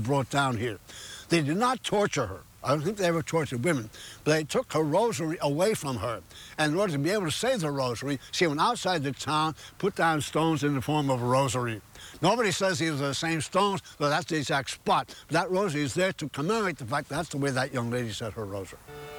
brought down here. They did not torture her. I don't think they ever tortured women, but they took her rosary away from her. And in order to be able to say the rosary, she went outside the town, put down stones in the form of a rosary. Nobody says these are the same stones, but that's the exact spot. But that rosary is there to commemorate the fact that's the way that young lady said her rosary.